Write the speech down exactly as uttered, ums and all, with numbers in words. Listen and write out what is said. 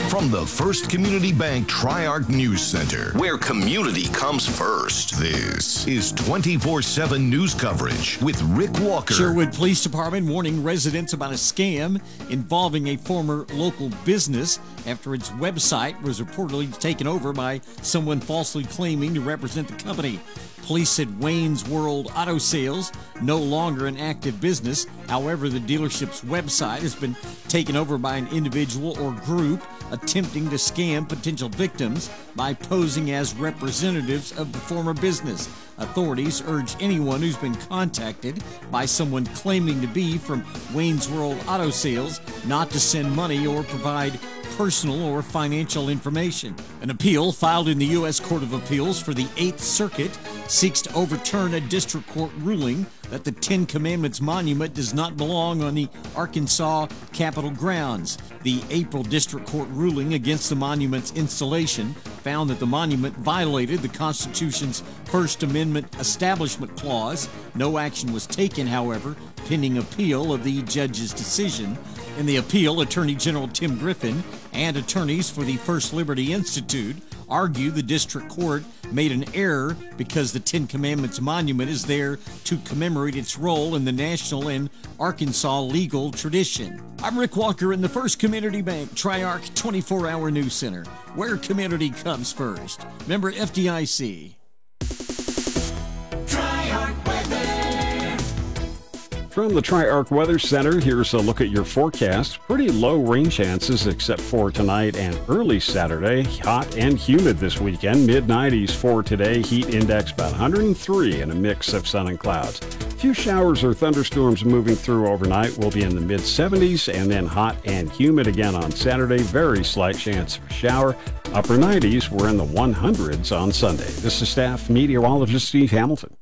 From the First Community Bank Tri-Arc News Center, where community comes first, this is twenty-four seven news coverage with Rick Walker. Sherwood Police Department warning residents about a scam involving a former local business after its website was reportedly taken over by someone falsely claiming to represent the company. Police said Wayne's World Auto Sales, no longer an active business. However, the dealership's website has been taken over by an individual or group attempting to scam potential victims by posing as representatives of the former business. Authorities urge anyone who's been contacted by someone claiming to be from Wayne's World Auto Sales not to send money or provide personal or financial information. An appeal filed in the U S Court of Appeals for the Eighth Circuit seeks to overturn a district court ruling that the Ten Commandments Monument does not belong on the Arkansas Capitol grounds. The April district court ruling against the monument's installation found that the monument violated the Constitution's First Amendment Establishment Clause. No action was taken, however, pending appeal of the judge's decision. In the appeal, Attorney General Tim Griffin and attorneys for the First Liberty Institute argue the district court made an error because the Ten Commandments Monument is there to commemorate its role in the national and Arkansas legal tradition. I'm Rick Walker in the First Community Bank Tri-Arc twenty-four hour News Center, where community comes first. Member F D I C. From the Tri-Arc Weather Center, here's a look at your forecast. Pretty low rain chances except for tonight and early Saturday. Hot and humid this weekend. mid nineties for today. Heat index about one hundred three and a mix of sun and clouds. A few showers or thunderstorms moving through overnight. Will be in the mid seventies and then hot and humid again on Saturday. Very slight chance of a shower. Upper nineties. We're in the one hundreds on Sunday. This is staff meteorologist Steve Hamilton.